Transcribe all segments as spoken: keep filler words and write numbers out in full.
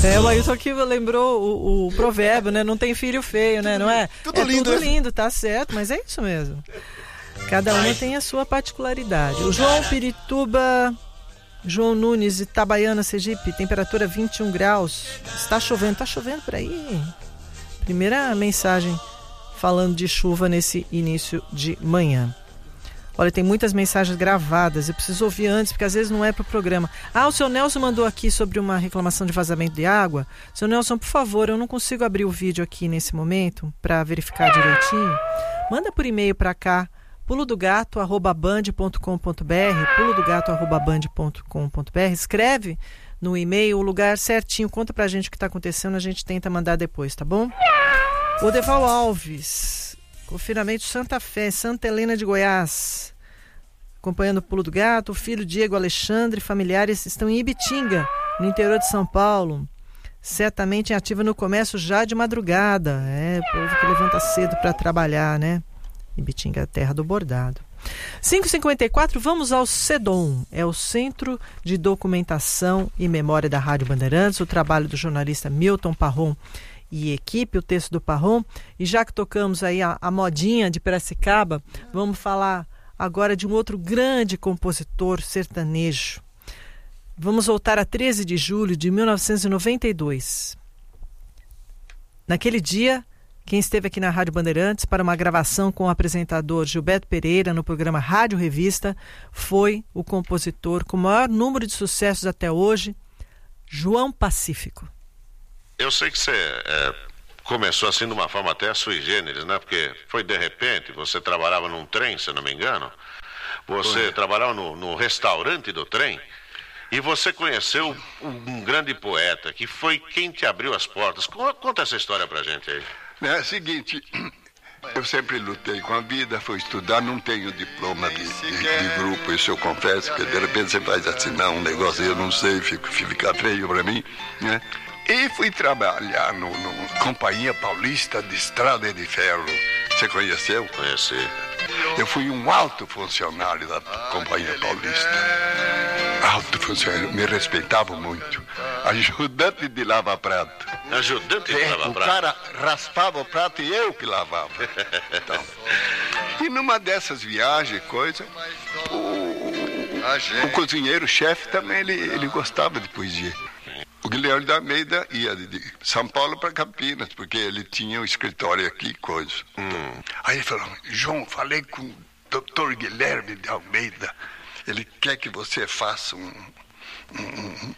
É, o Ailton aqui lembrou o, o provérbio, né? Não tem filho feio, né? Não é? Tudo é lindo, tudo né? lindo, tá certo, mas é isso mesmo. Cada uma tem a sua particularidade. O João Pirituba, João Nunes, Itabaiana, Sergipe, temperatura vinte e um graus. Está chovendo, tá chovendo por aí? Primeira mensagem falando de chuva nesse início de manhã. Olha, tem muitas mensagens gravadas, eu preciso ouvir antes, porque às vezes não é para o programa. Ah, o seu Nelson mandou aqui sobre uma reclamação de vazamento de água. Seu Nelson, por favor, eu não consigo abrir o vídeo aqui nesse momento para verificar direitinho. Manda por e-mail para cá, pulo do gato arroba band ponto com ponto br, pulo do gato arroba band ponto com ponto br, escreve no e-mail o lugar certinho, conta pra gente o que está acontecendo, a gente tenta mandar depois, tá bom? O Deval Alves, confinamento Santa Fé, Santa Helena de Goiás, acompanhando o Pulo do Gato. O filho Diego Alexandre, familiares estão em Ibitinga, no interior de São Paulo, certamente ativa no comércio já de madrugada. É, o povo que levanta cedo para trabalhar, né? Ibitinga é a terra do bordado. cinco e cinquenta e quatro, vamos ao CEDOM, é o Centro de Documentação e Memória da Rádio Bandeirantes, o trabalho do jornalista Milton Parron e equipe, o texto do Parron. E já que tocamos aí a, a modinha de Piracicaba, vamos falar agora de um outro grande compositor sertanejo. Vamos voltar a treze de julho de mil novecentos e noventa e dois. Naquele dia, quem esteve aqui na Rádio Bandeirantes para uma gravação com o apresentador Gilberto Pereira no programa Rádio Revista foi o compositor com o maior número de sucessos até hoje, João Pacífico. Eu sei que você é, começou assim de uma forma até sui generis, né? Porque foi de repente, você trabalhava num trem, se eu não me engano, você foi. trabalhava no, no restaurante do trem e você conheceu um grande poeta que foi quem te abriu as portas. Conta essa história pra gente aí. É o seguinte, eu sempre lutei com a vida, fui estudar, não tenho diploma de, de, de grupo, isso eu confesso, que de repente você vai assinar um negócio, eu não sei, fica, fica feio pra mim, né? E fui trabalhar no, no Companhia Paulista de Estrada de Ferro. Você conheceu? Conheci. Eu fui um alto funcionário da Companhia Paulista. Alto funcionário, me respeitavam muito. Ajudante de lava-prato. Ajudante de é, lava-prato? O cara raspava o prato e eu que lavava. Então, e numa dessas viagens, coisa, o, o, o cozinheiro-chefe também, ele, ele gostava de poesia. O Guilherme da Almeida ia de São Paulo para Campinas, porque ele tinha um escritório aqui, coisa. Hum. Aí ele falou, João, falei com o doutor Guilherme de Almeida, ele quer que você faça um, um,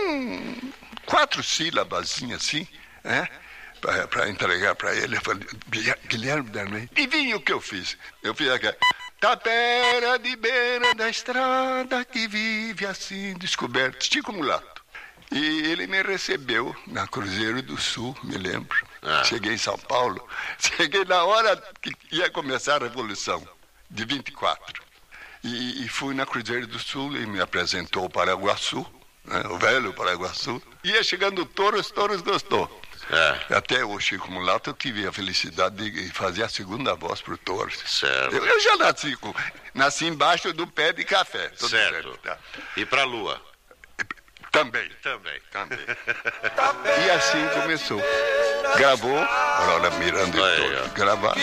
um quatro sílabazinhas assim, né? Para entregar para ele. Eu falei, Guilherme da Almeida, e vinha o que eu fiz? Eu fiz aquela, tapera de beira da estrada que vive assim, descoberto, estica o mulato. E ele me recebeu na Cruzeiro do Sul, me lembro. Ah. Cheguei em São Paulo. Cheguei na hora que ia começar a Revolução, de vinte e quatro. E, e fui na Cruzeiro do Sul e me apresentou o Paraguaçu, né, o velho Paraguaçu. Ia chegando o Touros, Touros gostou. É. Até o Chico Mulato eu tive a felicidade de fazer a segunda voz pro Touros. Certo. Eu, eu já nasci, com, nasci embaixo do pé de café. Certo. certo tá. E pra Lua? Também. Também. Também. E assim começou. Gravou, Aurora Miranda e todos. Gravar.